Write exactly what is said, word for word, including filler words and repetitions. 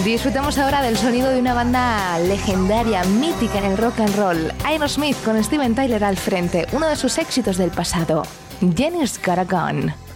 Disfrutemos ahora del sonido de una banda legendaria, mítica en el rock and roll, Aerosmith con Steven Tyler al frente, uno de sus éxitos del pasado, Jenny's Got a Gun.